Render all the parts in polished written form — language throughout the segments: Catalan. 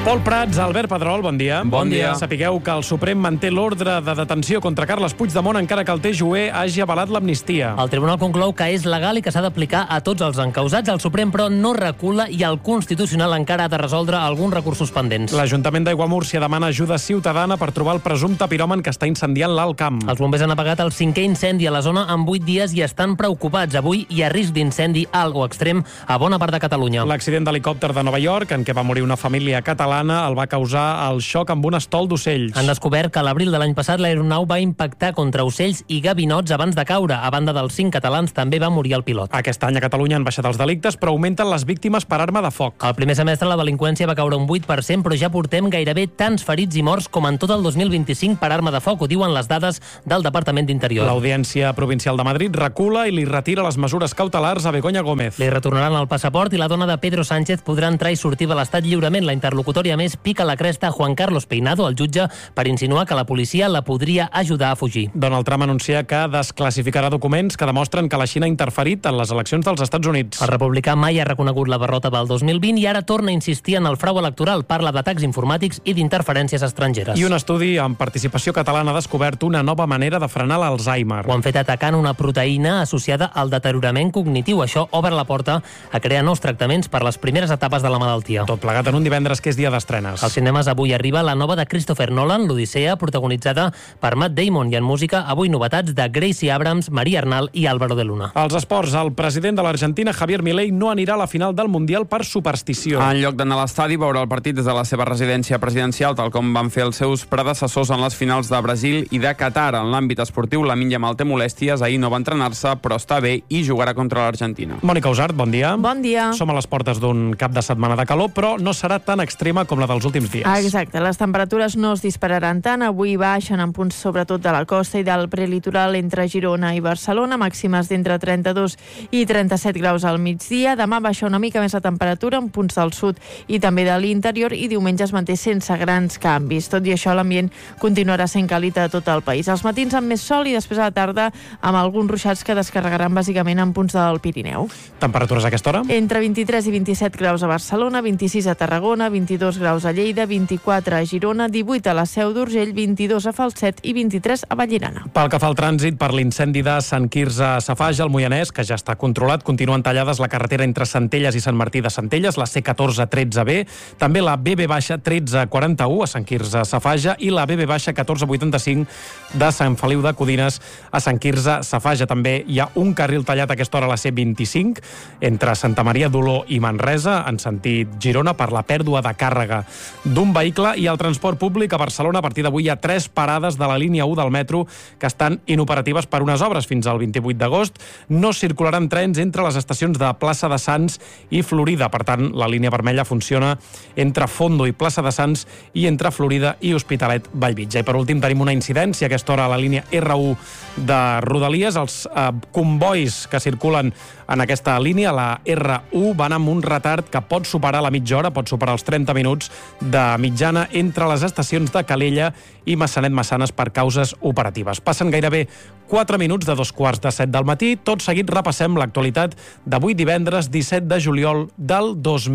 Pol Prats, Albert Pedrol, bon dia. Bon dia. Sapigueu que el Suprem manté l'ordre de detenció contra Carles Puigdemont encara que el TJUE hagi avalat l'amnistia. El tribunal conclou que és legal i que s'ha d'aplicar a tots els encausats. El Suprem, però, no recula i el Constitucional encara ha de resoldre alguns recursos pendents. L'Ajuntament d'Aiguamúrcia demana ajuda ciutadana per trobar el presumpte piròman que està incendiant l'Alt Camp. Els bombers han apagat el 5è incendi a la zona en 8 dies i estan preocupats. Avui hi ha risc d'incendi alt o extrem a bona part de Catalunya. L'accident d'helicòpter de Nova York, en què va morir una família catalana, el va causar el xoc amb un estol d'ocells. Han descobert que a l'abril de l'any passat l'aeronau va impactar contra ocells i gavinots abans de caure. A banda dels 5 catalans, també va morir el pilot. Aquest any a Catalunya han baixat els delictes, però augmenten les víctimes per arma de foc. Al primer semestre la delinqüència va caure un 8%, però ja portem gairebé tants ferits i morts com en tot el 2025 per arma de foc, ho diuen les dades del Departament d'Interior. L'Audiència Provincial de Madrid recula i li retira les mesures cautelars a Begoña Gómez. Li retornaran el passaport i la dona de Pedro Sánchez podrà entrar i sortir de l'estat lliurement. La interlocutòria més pica la cresta a Juan Carlos Peinado, el jutge, per insinuar que la policia la podria ajudar a fugir. Donald Trump anuncia que desclassificarà documents que demostren que la Xina ha interferit en les eleccions dels Estats Units. El republicà mai ha reconegut la derrota del 2020 i ara torna a insistir en el frau electoral. Parla d'atacs informàtics i d'interferències estrangeres. I un estudi amb participació catalana ha descobert una nova manera de frenar l'Alzheimer. Ho han fet atacant una proteïna associada al deteriorament cognitiu. Això obre la porta a crear nous tractaments per les primeres etapes de la malaltia. Tot plegat en un divendres que és dia d'estrenes. Als cinemes avui arriba la nova de Christopher Nolan, l'Odissea, protagonitzada per Matt Damon, i en música avui novetats de Gracie Abrams, Maria Arnal i Álvaro de Luna. Als esports, el president de l'Argentina, Javier Milei, no anirà a la final del Mundial per superstició. En lloc d'anar a l'estadi, veurà el partit des de la seva residència presidencial, tal com van fer els seus predecessors en les finals de Brasil i de Qatar. En l'àmbit esportiu, Lamine Yamal té molèsties, ahir no va entrenar-se, però està bé i jugarà contra l'Argentina. Mònica Usart, bon dia. Bon dia. Som a les portes d'un cap de setmana de calor, però no serà tan extrema com la dels últims dies. Exacte, les temperatures no es dispararan tant. Avui baixen en punts sobretot de la costa i del prelitoral entre Girona i Barcelona, màximes d'entre 32 i 37 graus al migdia. Demà baixa una mica més la temperatura en punts del sud i també de l'interior i diumenge es manté sense grans canvis. Tot i això, l'ambient continuarà sent càlid a tot el país. Els matins amb més sol i després a la tarda amb alguns ruixats que descarregaran bàsicament en punts del Pirineu. Temperatures a aquesta hora? Entre 23 i 27 graus a Barcelona, 26 a Tarragona, 22 graus a Lleida, 24 a Girona, 18 a la Seu d'Urgell, 22 a Falset i 23 a Vallirana. Pel que fa al trànsit, per l'incendi de Sant Quirze a Safaja, al Moianès, que ja està controlat, continuen tallades la carretera entre Centelles i Sant Martí de Centelles, la C14-13B, també la BB-1341 a Sant Quirze a Safaja i la BB-1485 de Sant Feliu de Codines a Sant Quirze a Safaja. També hi ha un carril tallat a aquesta hora a la C25 entre Santa Maria d'Oló i Manresa, en sentit Girona, per la pèrdua de càrrega d'un vehicle. I el transport públic a Barcelona, a partir d'avui hi ha 3 parades de la línia 1 del metro que estan inoperatives per unes obres fins al 28 d'agost. No circularan trens entre les estacions de Plaça de Sants i Florida. Per tant, la línia vermella funciona entre Fondo i Plaça de Sants i entre Florida i Hospitalet Bellvitge. I per últim tenim una incidència a aquesta hora a la línia R1 de Rodalies. Els combois que circulen en aquesta línia, la R1, van amb un retard que pot superar la mitja hora, pot superar els 30 minuts de mitjana entre les estacions de Calella i Massanet-Massanes per causes operatives. Passen gairebé 4 minuts de 2:15 del matí. Tot seguit repassem l'actualitat d'avui divendres 17 de juliol del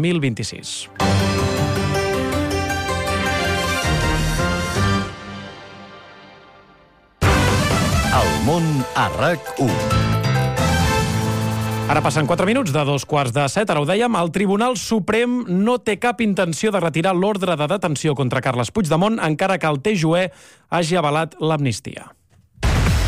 2026. El món a RAC1. Ara passen 4 minuts de 2:15. Ara ho dèiem, el Tribunal Suprem no té cap intenció de retirar l'ordre de detenció contra Carles Puigdemont, encara que el TJUE hagi avalat l'amnistia.